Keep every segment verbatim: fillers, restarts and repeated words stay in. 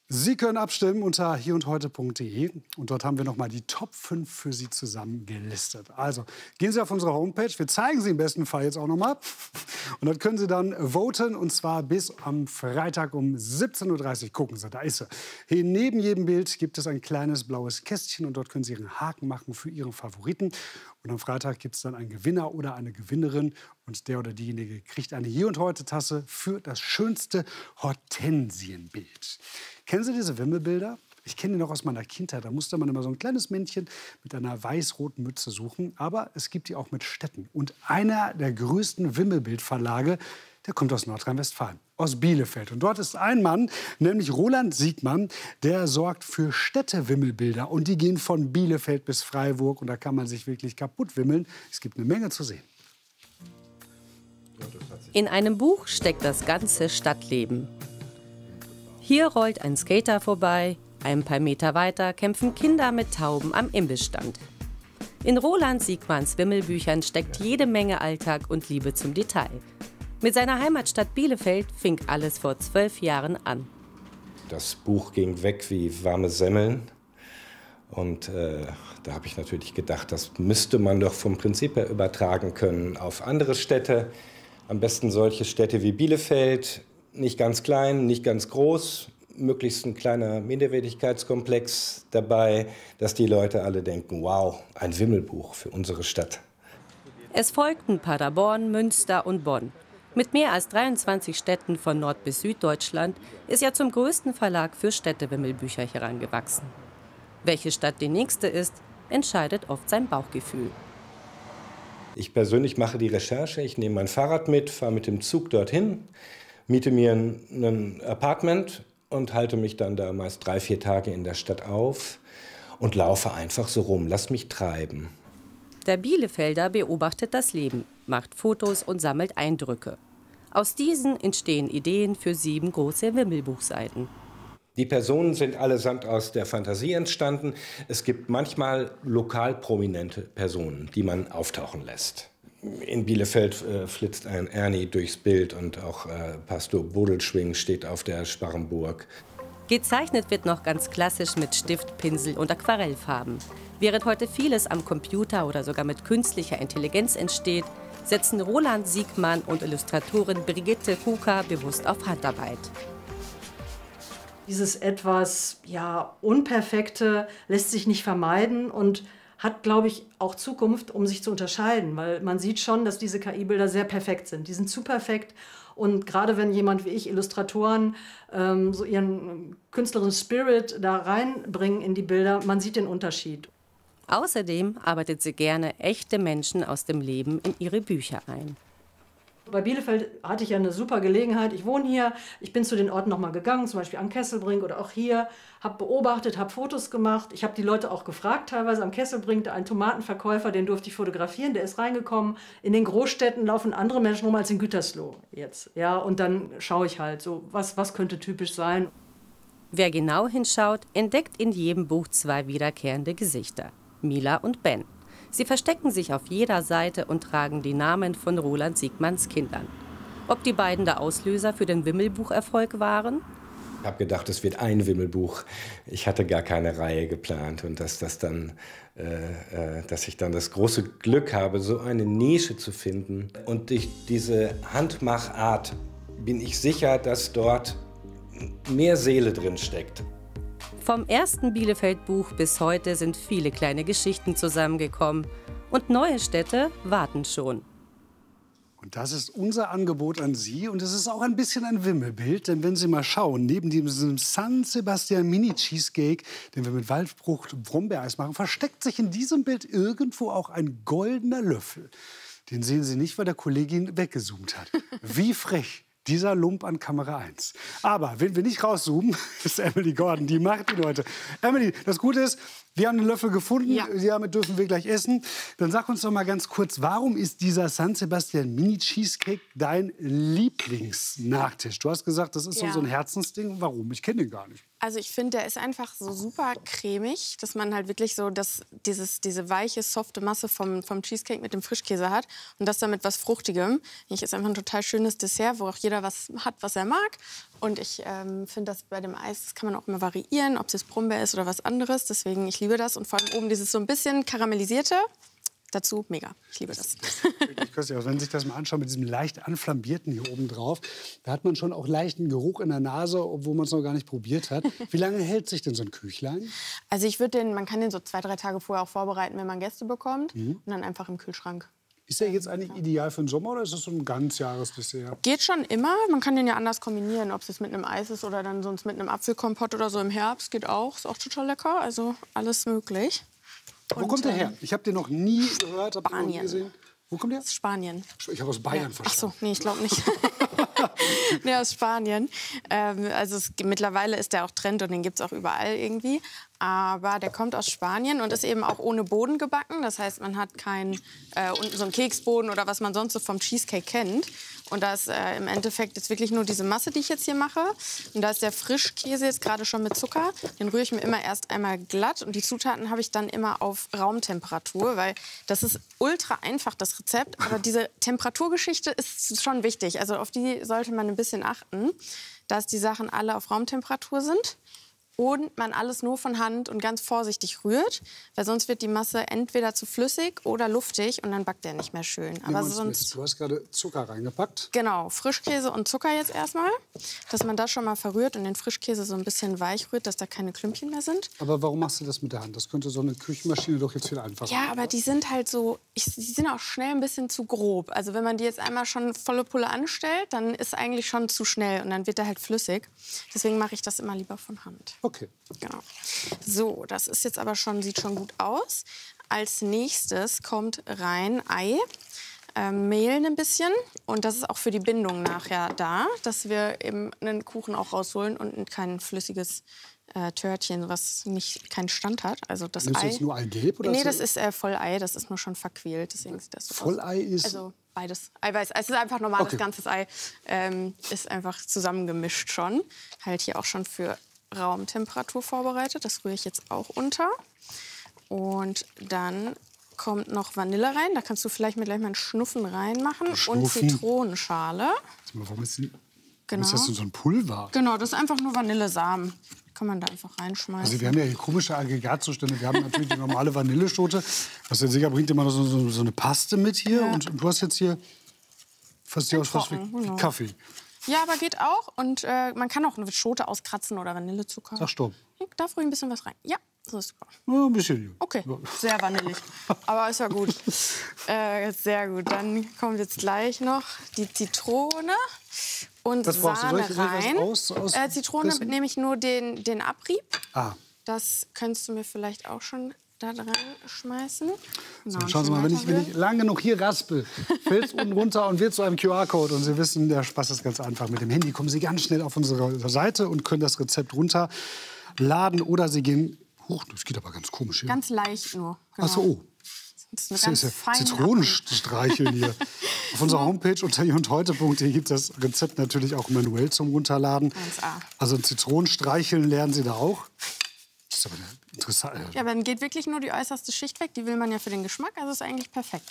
Sie können abstimmen unter hier und heute punkt de und dort haben wir noch mal die Top fünf für Sie zusammen gelistet. Also gehen Sie auf unsere Homepage, wir zeigen Sie im besten Fall jetzt auch noch mal und dort können Sie dann voten und zwar bis am Freitag um siebzehn Uhr dreißig. Gucken Sie, da ist sie. Hier neben jedem Bild gibt es ein kleines blaues Kästchen und dort können Sie Ihren Haken machen für Ihren Favoriten. Und am Freitag gibt es dann einen Gewinner oder eine Gewinnerin und der oder diejenige kriegt eine Hier und Heute Tasse für das schönste Hortensienbild. Kennen Sie diese Wimmelbilder? Ich kenne die noch aus meiner Kindheit. Da musste man immer so ein kleines Männchen mit einer weiß-roten Mütze suchen. Aber es gibt die auch mit Städten. Und einer der größten Wimmelbildverlage, der kommt aus Nordrhein-Westfalen, aus Bielefeld. Und dort ist ein Mann, nämlich Roland Siegmann, der sorgt für Städtewimmelbilder. Und die gehen von Bielefeld bis Freiburg. Und da kann man sich wirklich kaputt wimmeln. Es gibt eine Menge zu sehen. In einem Buch steckt das ganze Stadtleben. Hier rollt ein Skater vorbei, ein paar Meter weiter kämpfen Kinder mit Tauben am Imbissstand. In Roland Siegmanns Wimmelbüchern steckt jede Menge Alltag und Liebe zum Detail. Mit seiner Heimatstadt Bielefeld fing alles vor zwölf Jahren an. Das Buch ging weg wie warme Semmeln. Und äh, da habe ich natürlich gedacht, das müsste man doch vom Prinzip her übertragen können auf andere Städte. Am besten solche Städte wie Bielefeld. Nicht ganz klein, nicht ganz groß, möglichst ein kleiner Minderwertigkeitskomplex dabei, dass die Leute alle denken, wow, ein Wimmelbuch für unsere Stadt. Es folgten Paderborn, Münster und Bonn. Mit mehr als dreiundzwanzig Städten von Nord- bis Süddeutschland ist er zum größten Verlag für Städtewimmelbücher herangewachsen. Welche Stadt die nächste ist, entscheidet oft sein Bauchgefühl. Ich persönlich mache die Recherche, ich nehme mein Fahrrad mit, fahre mit dem Zug dorthin, miete mir ein, ein Apartment und halte mich dann da meist drei, vier Tage in der Stadt auf und laufe einfach so rum, lass mich treiben. Der Bielefelder beobachtet das Leben, macht Fotos und sammelt Eindrücke. Aus diesen entstehen Ideen für sieben große Wimmelbuchseiten. Die Personen sind allesamt aus der Fantasie entstanden. Es gibt manchmal lokal prominente Personen, die man auftauchen lässt. In Bielefeld äh, flitzt ein Ernie durchs Bild und auch äh, Pastor Bodelschwing steht auf der Sparrenburg. Gezeichnet wird noch ganz klassisch mit Stift, Pinsel und Aquarellfarben. Während heute vieles am Computer oder sogar mit künstlicher Intelligenz entsteht, setzen Roland Siegmann und Illustratorin Brigitte Kuka bewusst auf Handarbeit. Dieses etwas ja, Unperfekte lässt sich nicht vermeiden und hat, glaube ich, auch Zukunft, um sich zu unterscheiden. Weil man sieht schon, dass diese K I-Bilder sehr perfekt sind. Die sind zu perfekt. Und gerade wenn jemand wie ich, Illustratoren, ähm, so ihren künstlerischen Spirit da reinbringen in die Bilder, man sieht den Unterschied. Außerdem arbeitet sie gerne echte Menschen aus dem Leben in ihre Bücher ein. Bei Bielefeld hatte ich ja eine super Gelegenheit. Ich wohne hier, ich bin zu den Orten noch mal gegangen, zum Beispiel am Kesselbrink oder auch hier, habe beobachtet, habe Fotos gemacht. Ich habe die Leute auch gefragt, teilweise am Kesselbrink, da ein Tomatenverkäufer, den durfte ich fotografieren, der ist reingekommen. In den Großstädten laufen andere Menschen rum als in Gütersloh jetzt. Ja, und dann schaue ich halt so, was, was könnte typisch sein. Wer genau hinschaut, entdeckt in jedem Buch zwei wiederkehrende Gesichter, Mila und Ben. Sie verstecken sich auf jeder Seite und tragen die Namen von Roland Siegmanns Kindern. Ob die beiden der Auslöser für den Wimmelbucherfolg waren? Ich habe gedacht, es wird ein Wimmelbuch. Ich hatte gar keine Reihe geplant und dass, das dann, äh, dass ich dann das große Glück habe, so eine Nische zu finden. Und durch diese Handmachart bin ich sicher, dass dort mehr Seele drin steckt. Vom ersten Bielefeld-Buch bis heute sind viele kleine Geschichten zusammengekommen. Und neue Städte warten schon. Und das ist unser Angebot an Sie. Und es ist auch ein bisschen ein Wimmelbild. Denn wenn Sie mal schauen, neben diesem San Sebastian Mini Cheesecake, den wir mit Waldfrucht und Brombeereis machen, versteckt sich in diesem Bild irgendwo auch ein goldener Löffel. Den sehen Sie nicht, weil der Kollege ihn weggezoomt hat. Wie frech. Dieser Lump an Kamera eins. Aber wenn wir nicht rauszoomen, ist Emily Gordon, die macht die Leute. Emily, das Gute ist, wir haben den Löffel gefunden, ja. Damit dürfen wir gleich essen. Dann sag uns doch mal ganz kurz, warum ist dieser San Sebastian Mini Cheesecake dein Lieblingsnachtisch? Du hast gesagt, das ist ja. so ein Herzensding. Warum? Ich kenne den gar nicht. Also ich finde, der ist einfach so super cremig, dass man halt wirklich so das, dieses, diese weiche, softe Masse vom, vom Cheesecake mit dem Frischkäse hat. Und das dann mit was Fruchtigem. Ich ist einfach ein total schönes Dessert, wo auch jeder was hat, was er mag. Und ich ähm, finde, das bei dem Eis, das kann man auch immer variieren, ob es jetzt Brombeer ist oder was anderes. Deswegen, ich liebe das. Und vor allem oben dieses so ein bisschen karamellisierte. Dazu mega. Ich liebe das. das, das wirklich köstlich. Also wenn Sie sich das mal anschauen mit diesem leicht anflambierten hier oben drauf, da hat man schon auch leichten Geruch in der Nase, obwohl man es noch gar nicht probiert hat. Wie lange hält sich denn so ein Küchlein? Also ich würde den, man kann den so zwei, drei Tage vorher auch vorbereiten, wenn man Gäste bekommt. Mhm. Und dann einfach im Kühlschrank. Ist der jetzt eigentlich ideal für den Sommer oder ist das so ein Ganzjahresdessert? Geht schon immer. Man kann den ja anders kombinieren, ob es jetzt mit einem Eis ist oder dann sonst mit einem Apfelkompott oder so im Herbst. Geht auch, ist auch total lecker. Also alles möglich. Wo Und, kommt der her? ähm, Ich habe den noch nie gehört, habe noch nie Spanien. gesehen. Wo kommt der? Aus Spanien. Ich habe aus Bayern Ja. Ach verstanden. so, nee, ich glaube nicht. Nee, aus Spanien. Ähm, also es, mittlerweile ist der auch Trend und den gibt es auch überall irgendwie. Aber der kommt aus Spanien und ist eben auch ohne Boden gebacken. Das heißt, man hat keinen äh, unten so einen Keksboden oder was man sonst so vom Cheesecake kennt. Und da ist äh, im Endeffekt jetzt wirklich nur diese Masse, die ich jetzt hier mache. Und da ist der Frischkäse jetzt gerade schon mit Zucker. Den rühre ich mir immer erst einmal glatt. Und die Zutaten habe ich dann immer auf Raumtemperatur, weil das ist ultra einfach, das Rezept. Aber diese Temperaturgeschichte ist schon wichtig. Also auf die sollte man ein bisschen achten, dass die Sachen alle auf Raumtemperatur sind. Und man alles nur von Hand und ganz vorsichtig rührt, weil sonst wird die Masse entweder zu flüssig oder luftig und dann backt der nicht mehr schön. Aber sonst, Du hast gerade Zucker reingepackt. genau, Frischkäse und Zucker jetzt erstmal, dass man das schon mal verrührt und den Frischkäse so ein bisschen weich rührt, dass da keine Klümpchen mehr sind. Aber warum machst du das mit der Hand? Das könnte so eine Küchenmaschine doch jetzt viel einfacher Ja, machen. aber die sind halt so, ich, die sind auch schnell ein bisschen zu grob. Also wenn man die jetzt einmal schon volle Pulle anstellt, dann ist eigentlich schon zu schnell und dann wird der halt flüssig. Deswegen mache ich das immer lieber von Hand. Okay. Genau. So, das ist jetzt aber schon, sieht schon gut aus. Als nächstes kommt rein Ei, äh, mehlen ein bisschen. Und das ist auch für die Bindung nachher da, dass wir eben einen Kuchen auch rausholen und kein flüssiges äh, Törtchen, was nicht keinen Stand hat. Also das Nimmst du Ei. jetzt nur Eigelb oder Nee, so? das ist äh, Vollei, das ist nur schon verquält. Deswegen sieht das so Vollei aus. ist- Also beides. Eiweiß. Es ist einfach normales Okay. ganzes Ei. Ähm, ist einfach zusammengemischt schon. Halt hier auch schon für Raumtemperatur vorbereitet. Das rühre ich jetzt auch unter. Und dann kommt noch Vanille rein. Da kannst du vielleicht mit gleich mal einen Schnuffen reinmachen. Und Schnuffen? Zitronenschale. Warum ist, die, Genau. ist das so ein Pulver? Genau, das ist einfach nur Vanillesamen. Kann man da einfach reinschmeißen. Also wir haben ja hier komische Aggregatzustände. Wir haben natürlich die normale Vanilleschote. Was der Sieger bringt immer noch so, so, so eine Paste mit hier. Ja. Und, und du hast jetzt hier fast die aus fast wie, Trocken, wie genau. Kaffee. Ja, aber geht auch. Und äh, man kann auch eine Schote auskratzen oder Vanillezucker. Sag stopp. Da ruhig ein bisschen was rein. Ja, so ist super. Ja, ein bisschen. Okay, sehr vanillig. Aber ist ja gut. Äh, sehr gut. Dann kommt jetzt gleich noch die Zitrone und Was brauchst du? Soll Sahne ich- soll ich was rein. aus- aus- äh, Zitrone pressen? nehme ich nur den, den Abrieb. Ah. Das könntest du mir vielleicht auch schon da dran schmeißen. Genau, So, schauen Sie mal, wenn ich, wenn ich lang genug hier raspel, fällt es unten runter und wird zu einem Q R-Code. Und Sie wissen, der Spaß ist ganz einfach. Mit dem Handy kommen Sie ganz schnell auf unsere Seite und können das Rezept runterladen. Oder Sie gehen... Huch, das geht aber ganz komisch hier. Ganz leicht nur. Genau. Ach so, oh. Das ist eine Das ganz ist ja feine Zitronenstreicheln hier. Auf unserer Homepage unter hier und heute punkt de gibt es das Rezept natürlich auch manuell zum Runterladen. eins A. Also ein Zitronenstreicheln lernen Sie da auch. Das ist aber eine interessante... Ja, aber dann geht wirklich nur die äußerste Schicht weg. Die will man ja für den Geschmack. Also ist eigentlich perfekt.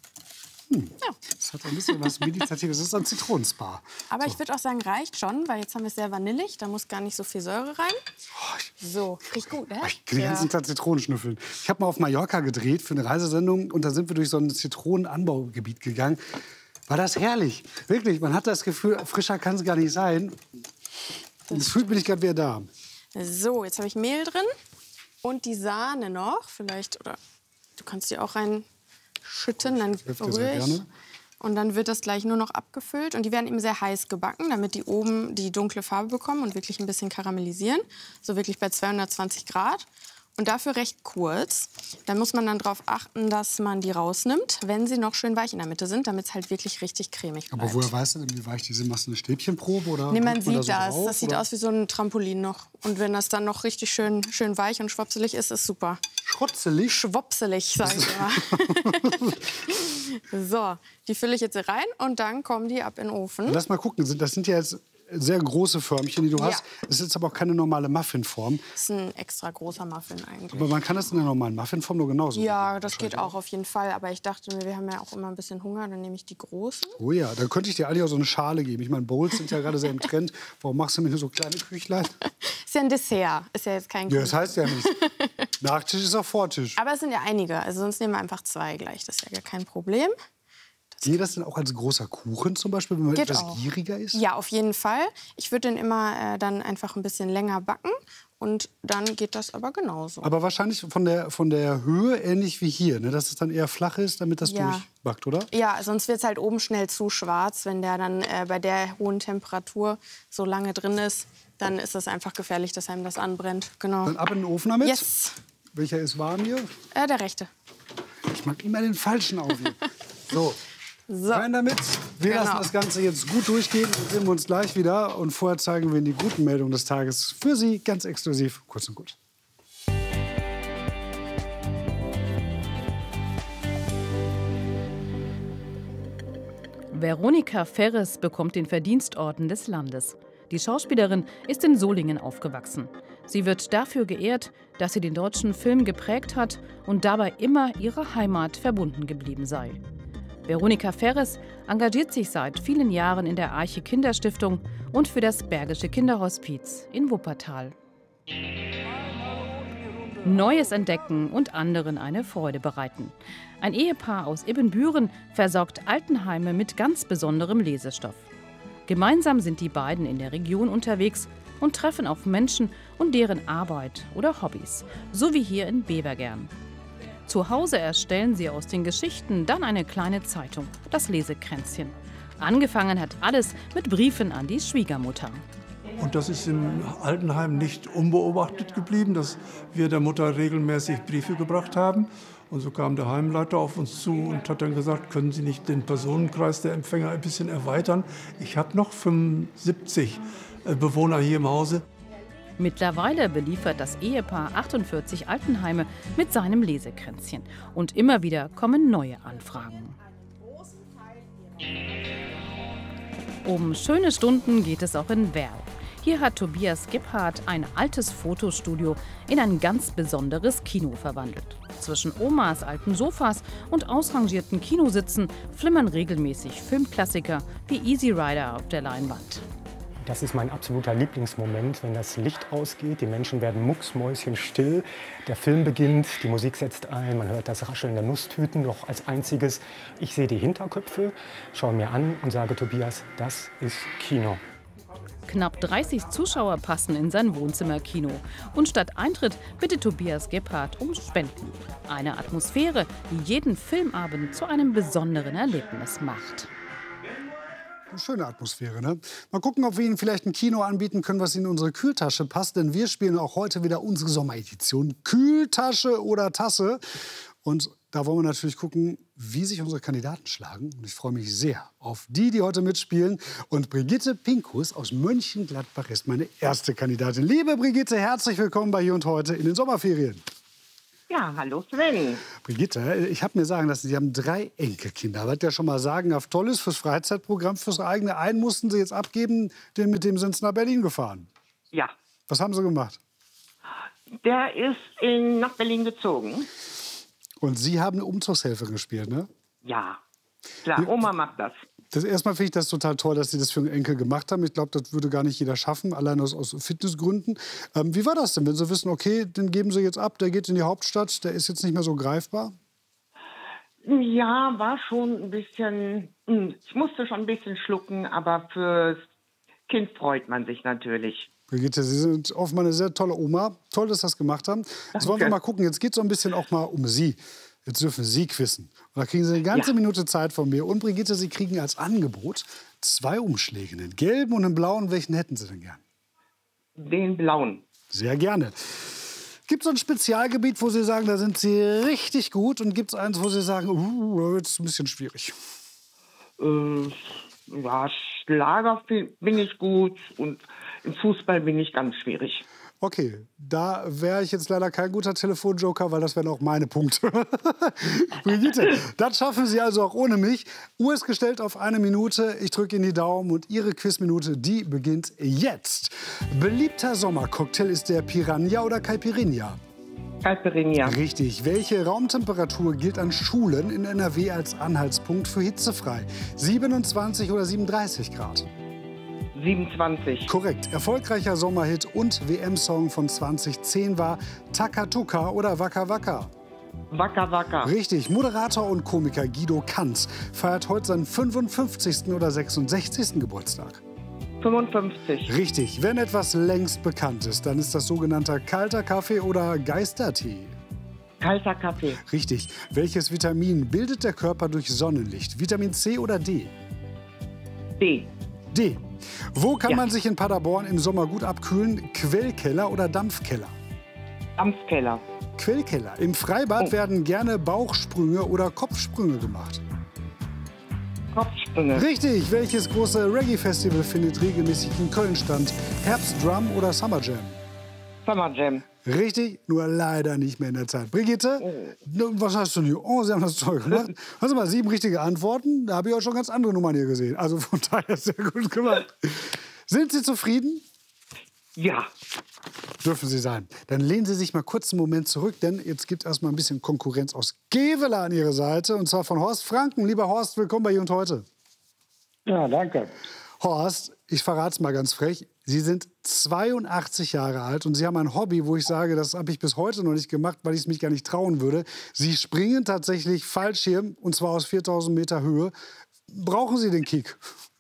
Das hat ein bisschen was Meditatives. Das ist ein Zitronenspa. Aber ich würde auch sagen, reicht schon, weil jetzt haben wir es sehr vanillig. Da muss gar nicht so viel Säure rein. So, riecht gut, ne? Ich kann den ganzen Tag Zitronen schnüffeln. Ich habe mal auf Mallorca gedreht für eine Reisesendung und da sind wir durch so ein Zitronenanbaugebiet gegangen. War das herrlich. Wirklich, man hat das Gefühl, frischer kann es gar nicht sein. Und gefühlt bin ich gerade wieder da. So, jetzt habe ich Mehl drin und die Sahne noch. Vielleicht, oder du kannst die auch reinschütten, dann helfe dir sehr rühre ich. gerne. Und dann wird das gleich nur noch abgefüllt. Und die werden eben sehr heiß gebacken, damit die oben die dunkle Farbe bekommen und wirklich ein bisschen karamellisieren. So wirklich bei zweihundertzwanzig Grad. Und dafür recht kurz. Dann muss man dann darauf achten, dass man die rausnimmt, wenn sie noch schön weich in der Mitte sind, damit es halt wirklich richtig cremig bleibt. Aber woher weißt du denn, wie weich die sind? Machst du eine Stäbchenprobe? Oder Nee, man drückt da sieht so das. drauf, Das sieht oder? aus wie so ein Trampolin noch. Und wenn das dann noch richtig schön, schön weich und schwopselig ist, ist super. Schrotzelig? Schwopselig, sag ich immer. So, die fülle ich jetzt hier rein und dann kommen die ab in den Ofen. Lass mal gucken. Sind- Das sind ja jetzt sehr große Förmchen, die du Ja. hast. Es ist jetzt aber auch keine normale Muffinform. Das ist ein extra großer Muffin eigentlich. Aber man kann das in der normalen Muffinform nur genauso. Ja, machen, das geht auch auf jeden Fall. Aber ich dachte mir, wir haben ja auch immer ein bisschen Hunger, dann nehme ich die großen. Oh ja, dann könnte ich dir eigentlich auch so eine Schale geben. Ich meine, Bowls sind ja gerade sehr im Trend. Warum machst du mir nur so kleine Küchlein? Ist ja ein Dessert, ist ja jetzt kein Ja, Kuchen. das heißt ja nichts. Nachtisch ist auch Vortisch. Aber es sind ja einige, also sonst nehmen wir einfach zwei gleich. Das ist ja gar kein Problem. Geht das denn auch als großer Kuchen zum Beispiel, wenn man Geht etwas auch. gieriger ist? Ja, auf jeden Fall. Ich würde den immer äh, dann einfach ein bisschen länger backen und dann geht das aber genauso. Aber wahrscheinlich von der, von der Höhe ähnlich wie hier, ne? Dass es dann eher flach ist, damit das Ja. durchbackt, oder? Ja, sonst wird es halt oben schnell zu schwarz. Wenn der dann äh, bei der hohen Temperatur so lange drin ist, dann ist es einfach gefährlich, dass einem das anbrennt. Genau. Dann ab in den Ofen damit. Yes, Welcher ist warm hier? äh, der rechte. Ich mag immer den falschen auf hier. So, So. rein damit. Wir Genau. lassen das Ganze jetzt gut durchgehen. Dann sehen wir uns gleich wieder. Und vorher zeigen wir Ihnen die guten Meldungen des Tages für Sie ganz exklusiv. Kurz und gut. Veronika Ferres bekommt den Verdienstorden des Landes. Die Schauspielerin ist in Solingen aufgewachsen. Sie wird dafür geehrt, dass sie den deutschen Film geprägt hat und dabei immer ihrer Heimat verbunden geblieben sei. Veronika Ferres engagiert sich seit vielen Jahren in der Arche Kinderstiftung und für das Bergische Kinderhospiz in Wuppertal. Neues entdecken und anderen eine Freude bereiten. Ein Ehepaar aus Ibbenbüren versorgt Altenheime mit ganz besonderem Lesestoff. Gemeinsam sind die beiden in der Region unterwegs und treffen auf Menschen und deren Arbeit oder Hobbys, so wie hier in Bevergern. Zu Hause erstellen sie aus den Geschichten dann eine kleine Zeitung, das Lesekränzchen. Angefangen hat alles mit Briefen an die Schwiegermutter. Und das ist im Altenheim nicht unbeobachtet geblieben, dass wir der Mutter regelmäßig Briefe gebracht haben. Und so kam der Heimleiter auf uns zu und hat dann gesagt, können Sie nicht den Personenkreis der Empfänger ein bisschen erweitern? Ich habe noch fünfundsiebzig Bewohner hier im Hause. Mittlerweile beliefert das Ehepaar achtundvierzig Altenheime mit seinem Lesekränzchen. Und immer wieder kommen neue Anfragen. Um schöne Stunden geht es auch in Werl. Hier hat Tobias Gebhardt ein altes Fotostudio in ein ganz besonderes Kino verwandelt. Zwischen Omas alten Sofas und ausrangierten Kinositzen flimmern regelmäßig Filmklassiker wie Easy Rider auf der Leinwand. Das ist mein absoluter Lieblingsmoment, wenn das Licht ausgeht, die Menschen werden mucksmäuschenstill, der Film beginnt, die Musik setzt ein, man hört das Rascheln der Nusstüten noch als einziges. Ich sehe die Hinterköpfe, schaue mir an und sage, Tobias, das ist Kino. Knapp dreißig Zuschauer passen in sein Wohnzimmerkino. Und statt Eintritt bittet Tobias Gebhardt um Spenden. Eine Atmosphäre, die jeden Filmabend zu einem besonderen Erlebnis macht. Eine schöne Atmosphäre, ne? Mal gucken, ob wir Ihnen vielleicht ein Kino anbieten können, was in unsere Kühltasche passt. Denn wir spielen auch heute wieder unsere Sommeredition Kühltasche oder Tasse. Und da wollen wir natürlich gucken, wie sich unsere Kandidaten schlagen. Und ich freue mich sehr auf die, die heute mitspielen. Und Brigitte Pinkus aus Mönchengladbach ist meine erste Kandidatin. Liebe Brigitte, herzlich willkommen bei Hier und Heute in den Sommerferien. Ja, hallo Sven. Brigitte, ich habe mir sagen lassen, Sie haben drei Enkelkinder. Was ja schon mal sagenhaft toll ist fürs Freizeitprogramm, fürs eigene. Einen mussten Sie jetzt abgeben, den, mit dem sind Sie nach Berlin gefahren. Ja, Was haben Sie gemacht? der ist in, nach Berlin gezogen. Und Sie haben eine Umzugshelferin gespielt, ne? Ja, klar, Oma macht das. Das erstmal finde ich das total toll, dass Sie das für einen Enkel gemacht haben. Ich glaube, das würde gar nicht jeder schaffen, allein aus, aus Fitnessgründen. Ähm, wie war das denn, wenn Sie wissen, okay, den geben Sie jetzt ab, der geht in die Hauptstadt, der ist jetzt nicht mehr so greifbar? Ja, war schon ein bisschen, ich musste schon ein bisschen schlucken, aber fürs Kind freut man sich natürlich. Brigitte, Sie sind offenbar eine sehr tolle Oma. Toll, dass Sie das gemacht haben. Jetzt wollen wir mal gucken, jetzt geht es so ein bisschen auch mal um Sie. Jetzt dürfen Sie quizzen. Und da kriegen Sie eine ganze Ja. Minute Zeit von mir. Und Brigitte, Sie kriegen als Angebot zwei Umschläge, einen gelben und einen blauen. Welchen hätten Sie denn gern? Den blauen. Sehr gerne. Gibt es so ein Spezialgebiet, wo Sie sagen, da sind Sie richtig gut? Und gibt es eins, wo Sie sagen, uh, jetzt ist ein bisschen schwierig? Äh, ja, Schlager bin ich gut und im Fußball bin ich ganz schwierig. Okay, da wäre ich jetzt leider kein guter Telefonjoker, weil das wären auch meine Punkte. Brigitte, das schaffen Sie also auch ohne mich. Uhr ist gestellt auf eine Minute. Ich drücke Ihnen die Daumen und Ihre Quizminute, die beginnt jetzt. Beliebter Sommercocktail ist der Piranha oder Caipirinha? Caipirinha. Richtig. Welche Raumtemperatur gilt an Schulen in N R W als Anhaltspunkt für hitzefrei? siebenundzwanzig oder siebenunddreißig Grad? siebenundzwanzig. Korrekt. Erfolgreicher Sommerhit und W M-Song von zweitausendzehn war Takatuka oder Waka Waka? Waka Waka. Richtig. Moderator und Komiker Guido Kanz feiert heute seinen fünfundfünfzigsten oder sechsundsechzigsten Geburtstag. fünfundfünfzig. Richtig. Wenn etwas längst bekannt ist, dann ist das sogenannter kalter Kaffee oder Geistertee. Kalter Kaffee. Richtig. Welches Vitamin bildet der Körper durch Sonnenlicht? Vitamin C oder D? D. D. Wo kann Ja. man sich in Paderborn im Sommer gut abkühlen? Quellkeller oder Dampfkeller? Dampfkeller. Quellkeller. Im Freibad Oh. werden gerne Bauchsprünge oder Kopfsprünge gemacht. Kopfsprünge. Richtig. Welches große Reggae-Festival findet regelmäßig in Köln statt? Herbst Drum oder Summer Jam? Summer Jam. Richtig, nur leider nicht mehr in der Zeit. Brigitte, oh. was hast du denn hier? Oh, Sie haben das toll gemacht. Hast du mal sieben richtige Antworten? Da habe ich auch schon ganz andere Nummern hier gesehen. Also von daher sehr gut gemacht. Sind Sie zufrieden? Ja. Dürfen Sie sein. Dann lehnen Sie sich mal kurz einen Moment zurück, denn jetzt gibt es erstmal ein bisschen Konkurrenz aus Gevela an Ihre Seite. Und zwar von Horst Franken. Lieber Horst, willkommen bei Hier und Heute. Ja, danke. Horst, ich verrate es mal ganz frech. Sie sind zweiundachtzig Jahre alt und Sie haben ein Hobby, wo ich sage, das habe ich bis heute noch nicht gemacht, weil ich es mich gar nicht trauen würde. Sie springen tatsächlich Fallschirm, und zwar aus viertausend Meter Höhe. Brauchen Sie den Kick?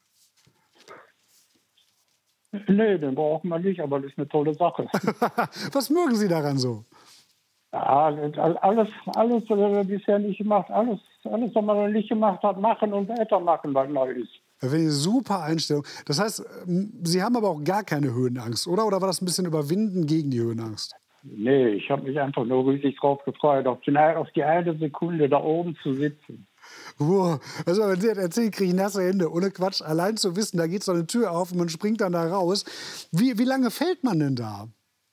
Nee, den brauchen wir nicht, aber das ist eine tolle Sache. Was mögen Sie daran so? Ja, alles, alles, was wir bisher nicht gemacht, alles, alles, was man noch nicht gemacht hat, machen und weitermachen, was neu ist. Das finde ich eine super Einstellung. Das heißt, Sie haben aber auch gar keine Höhenangst, oder? Oder war das ein bisschen Überwinden gegen die Höhenangst? Nee, ich habe mich einfach nur riesig drauf gefreut, auf die, auf die eine Sekunde da oben zu sitzen. Wow. Also, wenn Sie das erzählen, kriege ich nasse Hände. Ohne Quatsch, allein zu wissen, da geht so eine Tür auf und man springt dann da raus. Wie, wie lange fällt man denn da?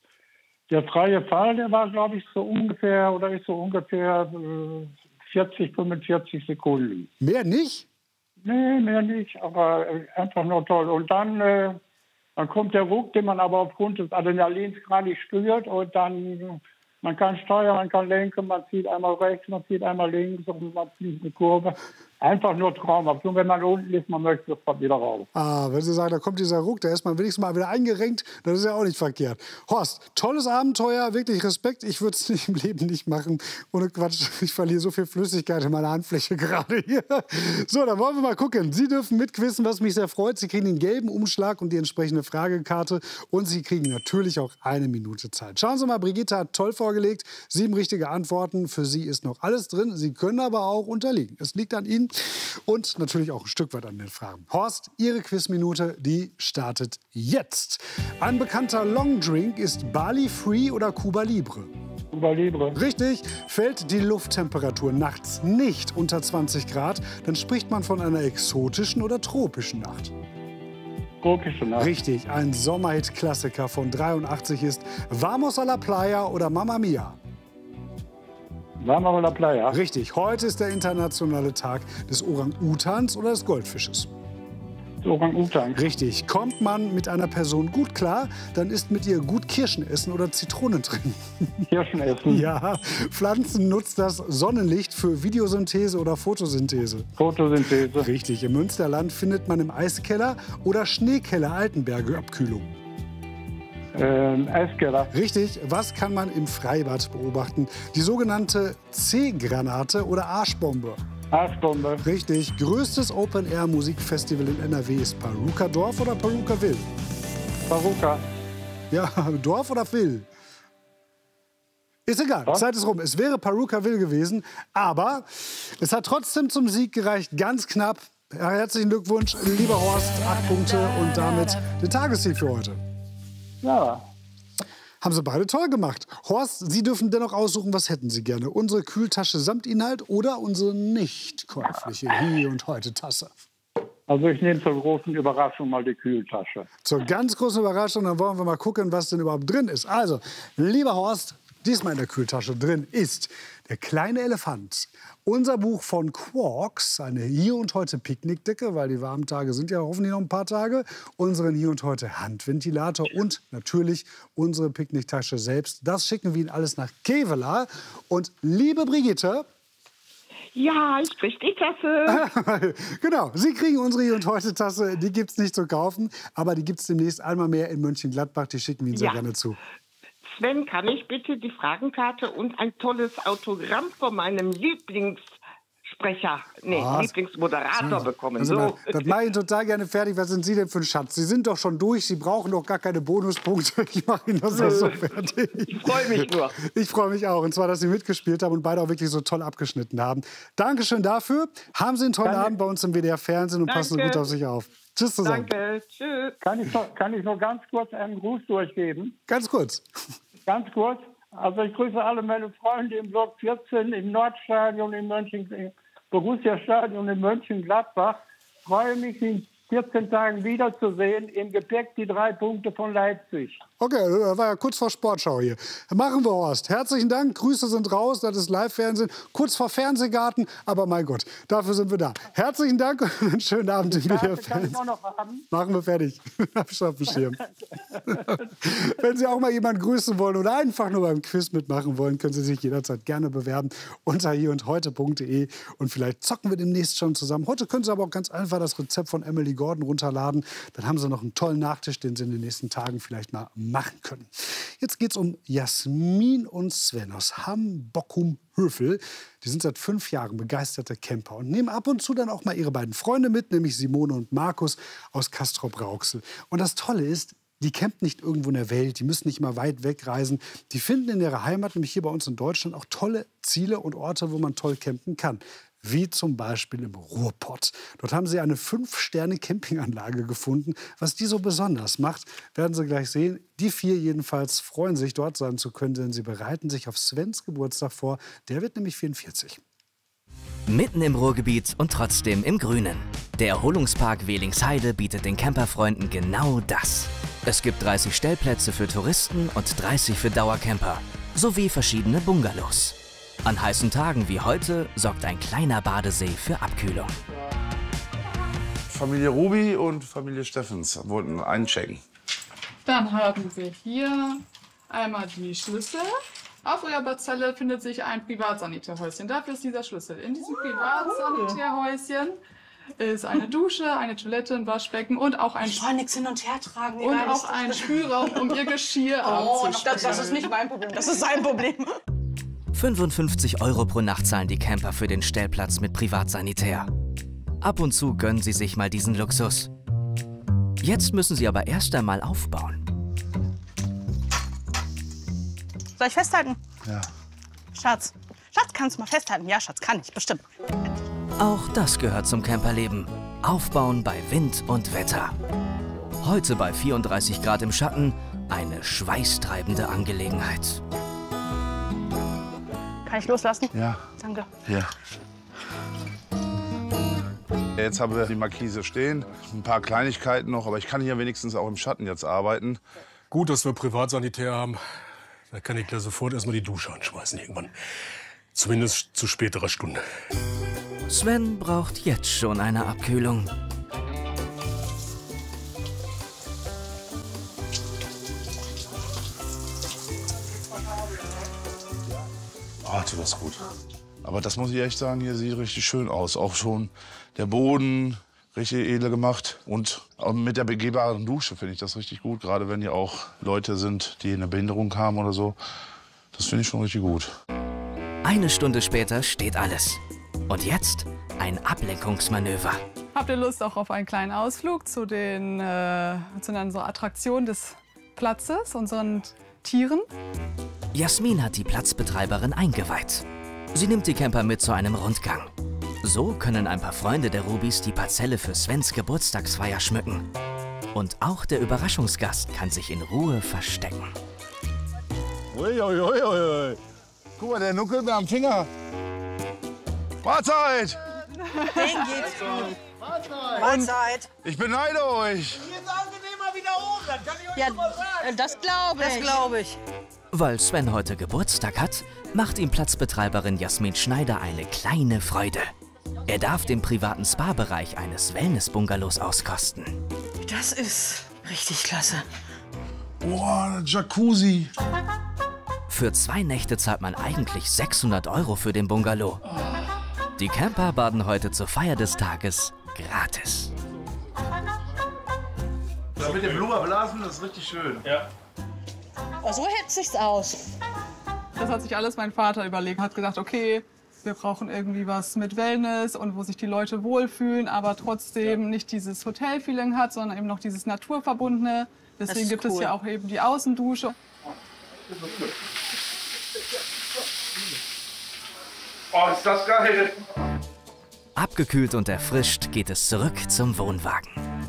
Der freie Fall, der war, glaube ich, so ungefähr, oder ist so ungefähr äh, vierzig, fünfundvierzig Sekunden. Mehr nicht? Nee, mehr nicht, aber äh, einfach nur toll. Und dann, äh, dann kommt der Ruck, den man aber aufgrund des Adrenalins gar nicht spürt. Und dann, man kann steuern, man kann lenken, man zieht einmal rechts, man zieht einmal links und man zieht eine Kurve. Einfach nur traumhaft. Nur wenn man unten ist, man möchte sofort wieder raus. Ah, wenn Sie sagen, da kommt dieser Ruck, da ist man wenigstens mal wieder eingerenkt, das ist ja auch nicht verkehrt. Horst, tolles Abenteuer, wirklich Respekt. Ich würde es im Leben nicht machen. Ohne Quatsch, ich verliere so viel Flüssigkeit in meiner Handfläche gerade hier. So, dann wollen wir mal gucken. Sie dürfen mitquissen, was mich sehr freut. Sie kriegen den gelben Umschlag und die entsprechende Fragekarte. Und Sie kriegen natürlich auch eine Minute Zeit. Schauen Sie mal, Brigitte hat toll vorgelegt. Sieben richtige Antworten. Für Sie ist noch alles drin. Sie können aber auch unterliegen. Es liegt an Ihnen. Und natürlich auch ein Stück weit an den Fragen. Horst, Ihre Quizminute, die startet jetzt. Ein bekannter Longdrink ist Bali Free oder Cuba Libre? Cuba Libre. Richtig. Fällt die Lufttemperatur nachts nicht unter zwanzig Grad, dann spricht man von einer exotischen oder tropischen Nacht. Tropische Nacht. Richtig. Ein Sommerhit-Klassiker von dreiundachtzig ist Vamos a la Playa oder Mamma Mia? Vamos a la Playa. Richtig. Heute ist der internationale Tag des Orang-Utans oder des Goldfisches. Orang-Utan. Richtig. Kommt man mit einer Person gut klar, dann ist mit ihr gut Kirschen essen oder Zitronen trinken. Kirschen essen. Ja. Pflanzen nutzt das Sonnenlicht für Videosynthese oder Photosynthese. Photosynthese. Richtig. Im Münsterland findet man im Eiskeller oder Schneekeller Altenberge Abkühlung. Ähm, Eiskeller. Richtig. Was kann man im Freibad beobachten? Die sogenannte C-Granate oder Arschbombe. Arschbombe. Richtig. Größtes Open-Air-Musikfestival in N R W ist Paruka Dorf oder Paruka Will? Paruka. Ja, Dorf oder Will? Ist egal, Was? Zeit ist rum. Es wäre Paruka Will gewesen, aber es hat trotzdem zum Sieg gereicht, ganz knapp. Herzlichen Glückwunsch, lieber Horst, acht Punkte und damit der Tagessieg für heute. Ja. Haben Sie beide toll gemacht. Horst, Sie dürfen dennoch aussuchen, was hätten Sie gerne? Unsere Kühltasche samt Inhalt oder unsere nicht käufliche Hier und Heute Tasse? Also ich nehme zur großen Überraschung mal die Kühltasche. Zur ganz großen Überraschung, dann wollen wir mal gucken, was denn überhaupt drin ist. Also, lieber Horst, diesmal in der Kühltasche drin ist der kleine Elefant. Unser Buch von Quarks, eine Hier und Heute Picknickdecke, weil die warmen Tage sind ja hoffentlich noch ein paar Tage. Unseren Hier und Heute Handventilator und natürlich unsere Picknicktasche selbst. Das schicken wir Ihnen alles nach Kevela. Und liebe Brigitte, ja, ich krieg die Tasse. Genau, Sie kriegen unsere Hier und Heute Tasse. Die gibt es nicht zu kaufen, aber die gibt es demnächst einmal mehr in Mönchengladbach. Die schicken wir Ihnen sehr Ja. gerne zu. Sven, kann ich bitte die Fragenkarte und ein tolles Autogramm von meinem Lieblingssprecher, nee, Was? Lieblingsmoderator bekommen? Also, So. das mache ich total gerne fertig. Was sind Sie denn für ein Schatz? Sie sind doch schon durch. Sie brauchen doch gar keine Bonuspunkte. Ich mache Ihnen das auch so fertig. Ich freue mich nur. Ich freue mich auch. Und zwar, dass Sie mitgespielt haben und beide auch wirklich so toll abgeschnitten haben. Dankeschön dafür. Haben Sie einen tollen Danke. Abend bei uns im W D R Fernsehen und passen Sie Danke. gut auf sich auf. Tschüss zusammen. Danke, tschüss. Kann ich, noch, kann ich noch ganz kurz einen Gruß durchgeben? Ganz kurz. Ganz kurz. Also ich grüße alle meine Freunde im Block vierzehn, im Nordstadion, im Mönchen, im Borussia-Stadion in Mönchengladbach. Freue mich, in vierzehn Tagen wiederzusehen. Im Gepäck die drei Punkte von Leipzig. Okay, das war ja kurz vor Sportschau hier. Machen wir, Horst. Herzlichen Dank. Grüße sind raus. Das ist Live-Fernsehen. Kurz vor Fernsehgarten. Aber mein Gott, dafür sind wir da. Herzlichen Dank und einen schönen Abend im W D R Kann ich Fernsehen. auch noch haben? Machen wir fertig. Hab ich auf dem Schirm. Wenn Sie auch mal jemanden grüßen wollen oder einfach nur beim Quiz mitmachen wollen, können Sie sich jederzeit gerne bewerben unter hier und heute punkt de. Und vielleicht zocken wir demnächst schon zusammen. Heute können Sie aber auch ganz einfach das Rezept von Emily Gordon runterladen. Dann haben Sie noch einen tollen Nachtisch, den Sie in den nächsten Tagen vielleicht mal machen können. Jetzt geht es um Jasmin und Sven aus Hamm-Bockum-Hövel. Die sind seit fünf Jahren begeisterte Camper und nehmen ab und zu dann auch mal ihre beiden Freunde mit, nämlich Simone und Markus aus Castrop-Rauxel. Und das Tolle ist, die campen nicht irgendwo in der Welt, die müssen nicht mal weit wegreisen. Die finden in ihrer Heimat, nämlich hier bei uns in Deutschland, auch tolle Ziele und Orte, wo man toll campen kann. Wie zum Beispiel im Ruhrpott. Dort haben sie eine fünf-Sterne-Campinganlage gefunden. Was die so besonders macht, werden Sie gleich sehen. Die vier jedenfalls freuen sich, dort sein zu können, denn sie bereiten sich auf Svens Geburtstag vor. Der wird nämlich vierundvierzig. Mitten im Ruhrgebiet und trotzdem im Grünen. Der Erholungspark Welingsheide bietet den Camperfreunden genau das. Es gibt dreißig Stellplätze für Touristen und dreißig für Dauercamper. Sowie verschiedene Bungalows. An heißen Tagen wie heute sorgt ein kleiner Badesee für Abkühlung. Familie Ruby und Familie Steffens wollten einchecken. Dann haben wir hier einmal die Schlüssel. Auf eurer Parzelle findet sich ein Privatsanitärhäuschen. Dafür ist dieser Schlüssel. In diesem Privatsanitärhäuschen ist eine Dusche, eine Toilette, ein Waschbecken und auch ein, ich soll nichts hin und her tragen. und auch ein Spülraum, um ihr Geschirr Oh, abzuspülen. das, das ist nicht mein Problem, das ist sein Problem. fünfundfünfzig Euro pro Nacht zahlen die Camper für den Stellplatz mit Privatsanitär. Ab und zu gönnen sie sich mal diesen Luxus. Jetzt müssen sie aber erst einmal aufbauen. Soll ich festhalten? Ja. Schatz, Schatz, kannst du mal festhalten? Ja, Schatz, kann ich, bestimmt. Auch das gehört zum Camperleben. Aufbauen bei Wind und Wetter. Heute bei vierunddreißig Grad im Schatten eine schweißtreibende Angelegenheit. Kann ich loslassen? Ja. Danke. Ja. Jetzt haben wir die Markise stehen, ein paar Kleinigkeiten noch, aber ich kann hier wenigstens auch im Schatten jetzt arbeiten. Gut, dass wir Privatsanitär haben. Da kann ich gleich sofort erstmal die Dusche anschmeißen irgendwann. Zumindest zu späterer Stunde. Sven braucht jetzt schon eine Abkühlung. Ah, tut das gut. Aber das muss ich echt sagen, hier sieht richtig schön aus. Auch schon der Boden richtig edel gemacht. Und auch mit der begehbaren Dusche finde ich das richtig gut. Gerade wenn hier auch Leute sind, die eine Behinderung haben oder so. Das finde ich schon richtig gut. Eine Stunde später steht alles. Und jetzt ein Ablenkungsmanöver. Habt ihr Lust auch auf einen kleinen Ausflug zu, den, äh, zu unserer Attraktion des Platzes, unseren Tieren? Jasmin hat die Platzbetreiberin eingeweiht. Sie nimmt die Camper mit zu einem Rundgang. So können ein paar Freunde der Rubis die Parzelle für Svens Geburtstagsfeier schmücken. Und auch der Überraschungsgast kann sich in Ruhe verstecken. Uiuiuiui. Ui, ui, ui. Guck mal, der nuckelt mir am Finger. Mahlzeit! Den geht's gut. Mahlzeit. Ich beneide euch. Hier ist angenehmer wieder oben, das kann ich euch ja, schon mal sagen. Das glaube ich. Das glaube ich. Weil Sven heute Geburtstag hat, macht ihm Platzbetreiberin Jasmin Schneider eine kleine Freude. Er darf den privaten Spa-Bereich eines Wellness-Bungalows auskosten. Das ist richtig klasse. Boah, Jacuzzi. Für zwei Nächte zahlt man eigentlich sechshundert Euro für den Bungalow. Die Camper baden heute zur Feier des Tages gratis. Da mit dem Blumer blasen, das ist richtig schön. Ja. Oh, so hält sich's aus. Das hat sich alles mein Vater überlegt. Hat gedacht, okay, wir brauchen irgendwie was mit Wellness und wo sich die Leute wohlfühlen, aber trotzdem nicht dieses Hotel-Feeling hat, sondern eben noch dieses Naturverbundene. Deswegen gibt es ja auch eben die Außendusche. Oh, ist das geil! Abgekühlt und erfrischt geht es zurück zum Wohnwagen.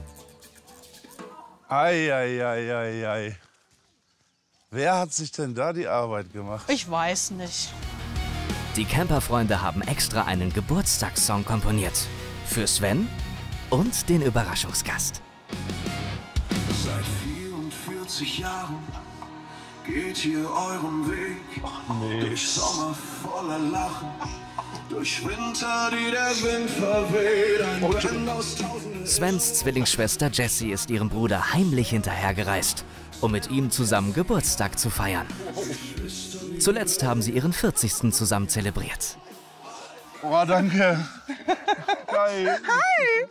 Ei, ei, ei, ei, ei. Wer hat sich denn da die Arbeit gemacht? Ich weiß nicht. Die Camperfreunde haben extra einen Geburtstagssong komponiert. Für Sven und den Überraschungsgast. Seit vierundvierzig Jahren geht ihr euren Weg. Nee. Durch Sommer voller Lachen, durch Winter, die der Wind verweht. Ein Blend aus tausenden. Svens Zwillingsschwester Jessie ist ihrem Bruder heimlich hinterhergereist, um mit ihm zusammen Geburtstag zu feiern. Zuletzt haben sie ihren vierzigsten zusammen zelebriert. Oh, danke. Geil. Hi.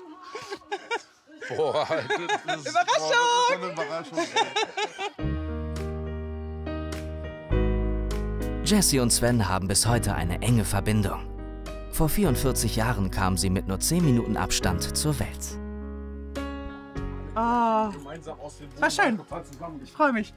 Boah, das ist, Überraschung. Boah, das ist eine Überraschung. Jessie und Sven haben bis heute eine enge Verbindung. Vor vierundvierzig Jahren kamen sie mit nur zehn Minuten Abstand zur Welt. Ah, war schön. Ich freue mich.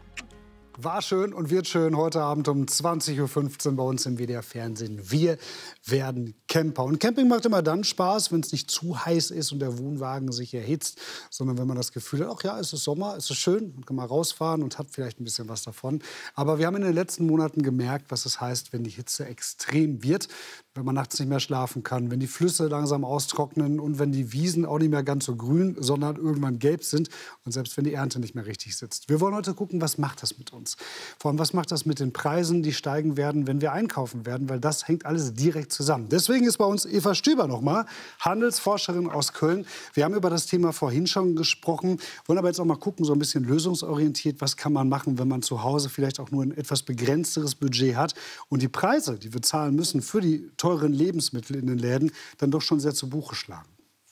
War schön und wird schön heute Abend um zwanzig Uhr fünfzehn bei uns im W D R Fernsehen. Wir werden Camper. Und Camping macht immer dann Spaß, wenn es nicht zu heiß ist und der Wohnwagen sich erhitzt, sondern wenn man das Gefühl hat, ach ja, es ist Sommer, es ist schön, man kann mal rausfahren und hat vielleicht ein bisschen was davon. Aber wir haben in den letzten Monaten gemerkt, was es heißt, wenn die Hitze extrem wird, wenn man nachts nicht mehr schlafen kann, wenn die Flüsse langsam austrocknen und wenn die Wiesen auch nicht mehr ganz so grün, sondern irgendwann gelb sind und selbst wenn die Ernte nicht mehr richtig sitzt. Wir wollen heute gucken, was macht das mit uns? Vor allem, was macht das mit den Preisen, die steigen werden, wenn wir einkaufen werden, weil das hängt alles direkt zusammen. Deswegen ist bei uns Eva Stüber noch mal, Handelsforscherin aus Köln. Wir haben über das Thema vorhin schon gesprochen, wollen aber jetzt auch mal gucken, so ein bisschen lösungsorientiert, was kann man machen, wenn man zu Hause vielleicht auch nur ein etwas begrenzteres Budget hat und die Preise, die wir zahlen müssen für die teuren Lebensmittel in den Läden, dann doch schon sehr zu Buche schlagen.